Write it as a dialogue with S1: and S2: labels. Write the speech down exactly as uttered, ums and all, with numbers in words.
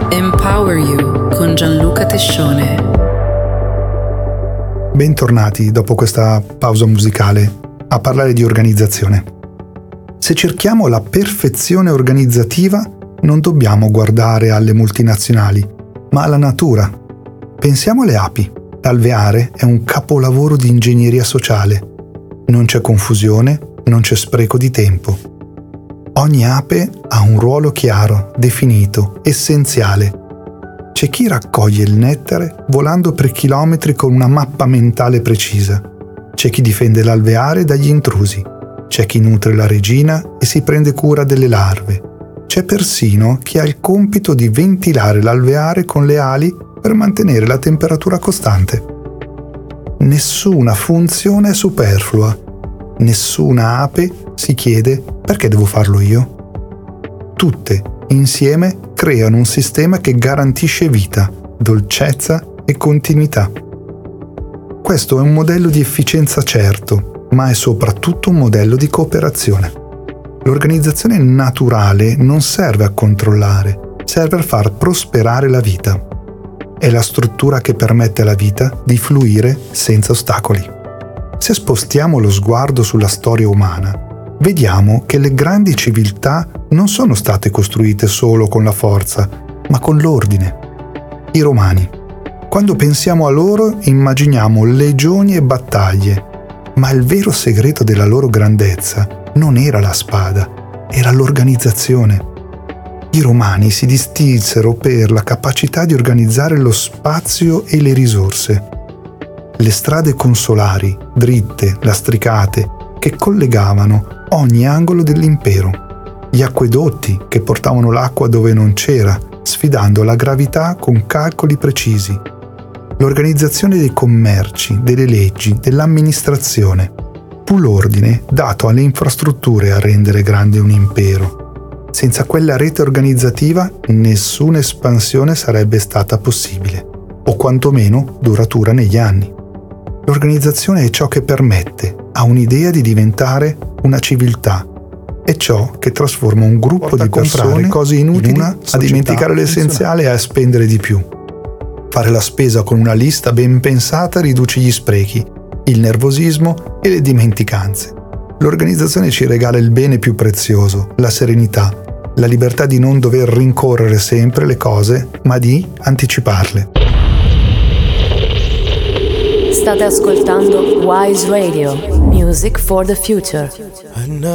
S1: Empower You con Gianluca Tescione.
S2: Bentornati dopo questa pausa musicale a parlare di organizzazione. Se cerchiamo la perfezione organizzativa, non dobbiamo guardare alle multinazionali, ma alla natura. Pensiamo alle api. L'alveare è un capolavoro di ingegneria sociale. Non c'è confusione, non c'è spreco di tempo. Ogni ape ha un ruolo chiaro, definito, essenziale. C'è chi raccoglie il nettare volando per chilometri con una mappa mentale precisa. C'è chi difende l'alveare dagli intrusi. C'è chi nutre la regina e si prende cura delle larve. C'è persino chi ha il compito di ventilare l'alveare con le ali per mantenere la temperatura costante. Nessuna funzione è superflua. Nessuna ape si chiede perché devo farlo io. Tutte, insieme, creano un sistema che garantisce vita, dolcezza e continuità. Questo è un modello di efficienza certo, ma è soprattutto un modello di cooperazione. L'organizzazione naturale non serve a controllare, serve a far prosperare la vita. È la struttura che permette alla vita di fluire senza ostacoli. Se spostiamo lo sguardo sulla storia umana, vediamo che le grandi civiltà non sono state costruite solo con la forza, ma con l'ordine. I Romani. Quando pensiamo a loro, immaginiamo legioni e battaglie, ma il vero segreto della loro grandezza non era la spada, era l'organizzazione. I Romani si distinsero per la capacità di organizzare lo spazio e le risorse. Le strade consolari, dritte, lastricate, che collegavano ogni angolo dell'impero. Gli acquedotti che portavano l'acqua dove non c'era, sfidando la gravità con calcoli precisi. L'organizzazione dei commerci, delle leggi, dell'amministrazione. Fu l'ordine dato alle infrastrutture a rendere grande un impero. Senza quella rete organizzativa nessuna espansione sarebbe stata possibile, o quantomeno duratura negli anni. L'organizzazione è ciò che permette a un'idea di diventare una civiltà, è ciò che trasforma un gruppo di persone cose inutili in una a dimenticare l'essenziale e a spendere di più. Fare la spesa con una lista ben pensata riduce gli sprechi, il nervosismo e le dimenticanze. L'organizzazione ci regala il bene più prezioso, la serenità, la libertà di non dover rincorrere sempre le cose, ma di anticiparle.
S3: State ascoltando Wise Radio, Music for the Future.